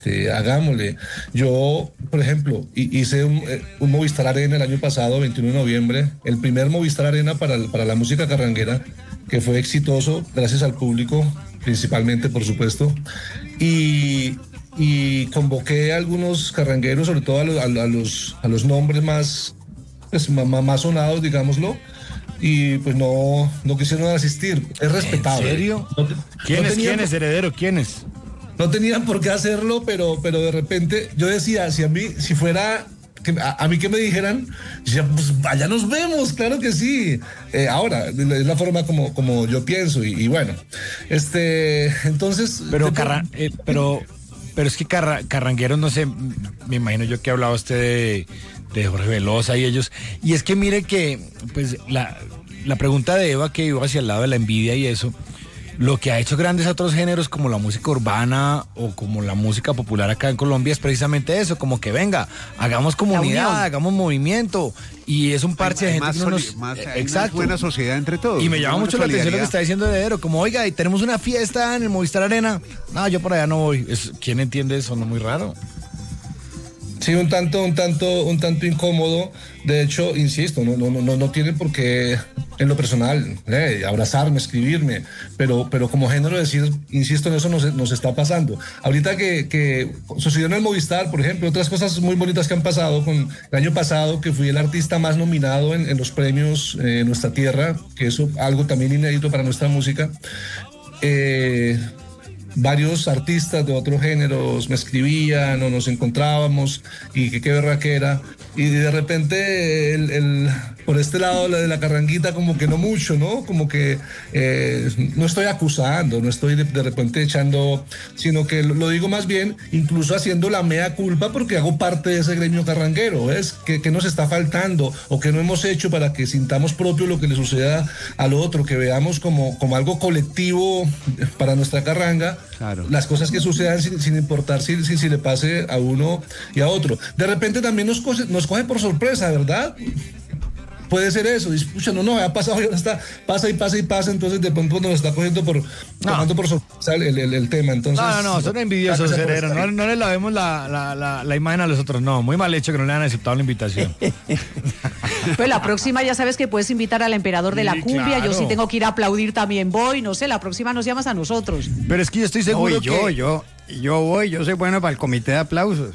Hagámosle. Yo, por ejemplo, hice un Movistar Arena el año pasado, 21 de noviembre, el primer Movistar Arena para la música carranguera, que fue exitoso gracias al público, principalmente, por supuesto, y convoqué a algunos carrangueros, sobre todo a los nombres más, pues, más sonados, digámoslo, y pues no quisieron asistir. Es respetable. ¿En serio? ¿Quiénes, Heredero? ¿Quiénes? No tenían por qué hacerlo, pero de repente yo decía, si fuera a mí que me dijeran, ya, pues allá nos vemos, claro que sí. Ahora, es la forma como yo pienso y bueno, entonces... Pero es que carrangueros, no sé, me imagino yo que ha hablado usted de Jorge Velosa y ellos, y es que mire que, pues, la pregunta de Eva que iba hacia el lado de la envidia y eso, lo que ha hecho grandes a otros géneros como la música urbana o como la música popular acá en Colombia es precisamente eso, como que venga, hagamos comunidad, hagamos movimiento, y es un parche de gente que no nos... Exacto. Una buena sociedad entre todos. Y me llama mucho la atención lo que está diciendo Heredero, como oiga, y tenemos una fiesta en el Movistar Arena, no, yo por allá no voy. ¿Quién entiende eso? No, muy raro. Sí, un tanto incómodo. De hecho, insisto, no tiene por qué, en lo personal, abrazarme, escribirme, pero como género decir, insisto, en eso nos está pasando. Ahorita que sucedió en el Movistar, por ejemplo, otras cosas muy bonitas que han pasado, con el año pasado que fui el artista más nominado en los premios en nuestra tierra, que eso algo también inédito para nuestra música. Varios artistas de otros géneros me escribían o nos encontrábamos y qué berraquera, y de repente por este lado de la carranguita como que no mucho, ¿no? Como que no estoy acusando, no estoy de repente echando, sino que lo digo más bien incluso haciendo la mea culpa porque hago parte de ese gremio carranguero, ¿ves? ¿Qué nos está faltando o qué no hemos hecho para que sintamos propio lo que le suceda al otro, que veamos como algo colectivo para nuestra carranga? Claro. Las cosas que sucedan sin importar si le pase a uno y a otro. De repente también nos coge por sorpresa, ¿verdad? Puede ser eso, escucha, no, ha pasado y ahora está, pasa, entonces de pronto nos está cogiendo tomando por sorpresa el tema, entonces... No, son envidiosos, Heredero, no le lavemos la imagen a los otros, no, muy mal hecho que no le han aceptado la invitación. Pues la próxima ya sabes que puedes invitar al emperador de la cumbia, claro. Yo sí tengo que ir a aplaudir también, voy, no sé, la próxima nos llamas a nosotros. Pero es que yo estoy seguro Yo voy, yo soy bueno para el comité de aplausos.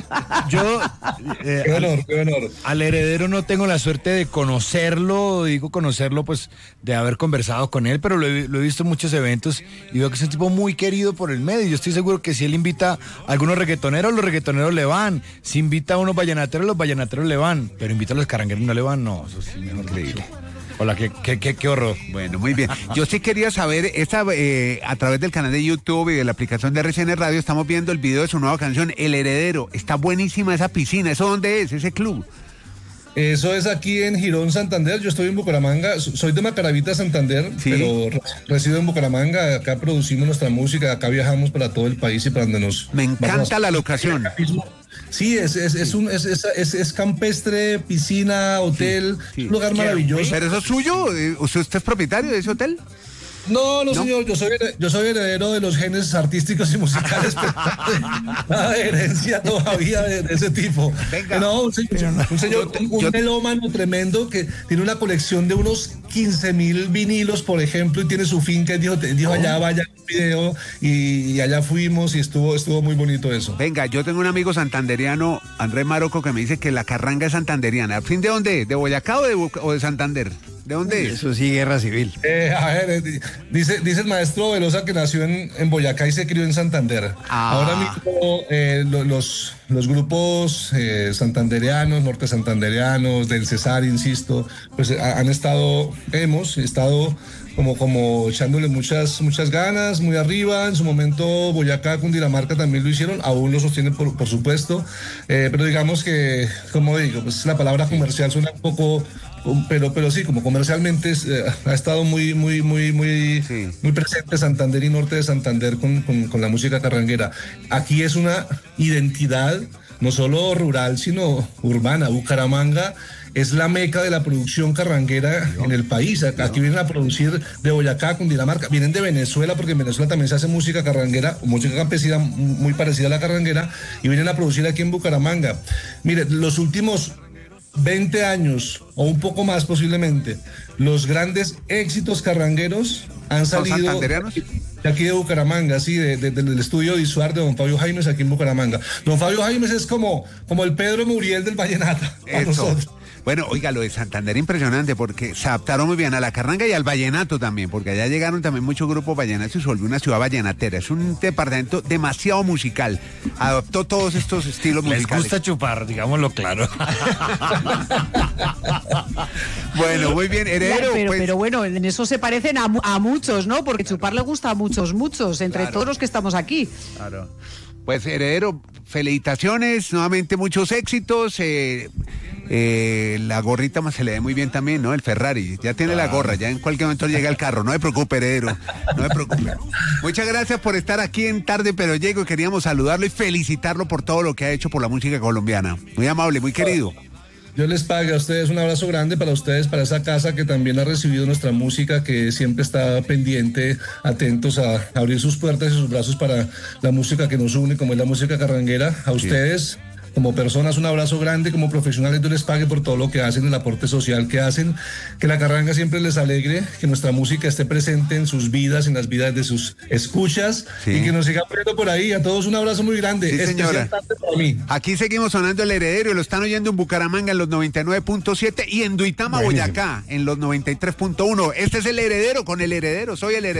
Qué honor. Al Heredero no tengo la suerte de conocerlo, pues de haber conversado con él, pero lo he visto en muchos eventos y veo que es un tipo muy querido por el medio. Yo estoy seguro que si él invita a algunos reggaetoneros, los reggaetoneros le van. Si invita a unos vallenateros, los vallenateros le van. Pero invita a los carrangueros, no le van, no, eso sí, mejor increíble. Hola, qué horror. Bueno, muy bien. Yo sí quería saber, a través del canal de YouTube y de la aplicación de RCN Radio, estamos viendo el video de su nueva canción, El Heredero. Está buenísima esa piscina. ¿Eso dónde es, ese club? Eso es aquí en Girón, Santander. Yo estoy en Bucaramanga, soy de Macaravita, Santander, ¿sí? Pero resido en Bucaramanga. Acá producimos nuestra música, acá viajamos para todo el país y para donde nos... Me encanta la locación. Sí, es campestre, piscina, hotel, sí. Un lugar maravilloso. ¿Pero eso es suyo? ¿Usted es propietario de ese hotel? No, señor, yo soy heredero de los genes artísticos y musicales, pero nada de herencia todavía de ese tipo. Venga. No, un melómano tremendo que tiene una colección de unos 15,000 vinilos, por ejemplo, y tiene su finca, y dijo allá vaya un video, y allá fuimos y estuvo muy bonito eso. Venga, yo tengo un amigo santanderiano, Andrés Maroco, que me dice que la carranga es santanderiana. ¿Fin de dónde? ¿De Boyacá o de Santander? ¿De dónde es? Eso sí, guerra civil. Dice el maestro Velosa que nació en Boyacá y se crió en Santander. Ahora mismo los grupos santandereanos, norte santandereanos, del Cesar, insisto, pues hemos estado como echándole muchas ganas, muy arriba. En su momento Boyacá, Cundinamarca también lo hicieron, aún lo sostienen por supuesto, pero digamos que, como digo, pues la palabra comercial suena un poco... Pero sí, como comercialmente ha estado muy presente Santander y norte de Santander con la música carranguera. Aquí es una identidad no solo rural, sino urbana. Bucaramanga es la meca de la producción carranguera en el país. Aquí vienen a producir de Boyacá, Cundinamarca, vienen de Venezuela, porque en Venezuela también se hace música carranguera, música campesina muy parecida a la carranguera, y vienen a producir aquí en Bucaramanga. Mire, los últimos 20 años, o un poco más posiblemente, los grandes éxitos carrangueros han salido de aquí de Bucaramanga, sí, del estudio visual de don Fabio Jaimes aquí en Bucaramanga. Don Fabio Jaimes es como el Pedro Muriel del vallenato para nosotros. Bueno, oiga, lo de Santander impresionante porque se adaptaron muy bien a la carranga y al vallenato también, porque allá llegaron también muchos grupos vallenatos y se volvió una ciudad vallenatera. Es un departamento demasiado musical. Adoptó todos estos estilos musicales. Les gusta chupar, digámoslo claro. Bueno, muy bien, heredero. Pero bueno, en eso se parecen a muchos, ¿no? Porque chupar le gusta a muchos, entre todos los que estamos aquí. Claro. Pues heredero, felicitaciones, nuevamente muchos éxitos. La gorrita más se le ve muy bien también, ¿no? El Ferrari, ya tiene la gorra, ya en cualquier momento llega el carro, no se preocupe, heredero, no se preocupe. Muchas gracias por estar aquí en Tarde Pero Llego, queríamos saludarlo y felicitarlo por todo lo que ha hecho por la música colombiana. Muy amable, muy querido. Yo les pague a ustedes un abrazo grande para ustedes, para esa casa que también ha recibido nuestra música, que siempre está pendiente, atentos a abrir sus puertas y sus brazos para la música que nos une, como es la música carranguera. A ustedes, como personas, un abrazo grande, como profesionales, yo les pague por todo lo que hacen, el aporte social que hacen, que la carranga siempre les alegre, que nuestra música esté presente en sus vidas, en las vidas de sus escuchas, y que nos sigan poniendo por ahí. A todos un abrazo muy grande, sí, señora. para mí. Aquí seguimos sonando el heredero y lo están oyendo en Bucaramanga en los 99.7 y en Duitama, Boyacá, en los 93.1. Este es el heredero con el heredero, soy el heredero.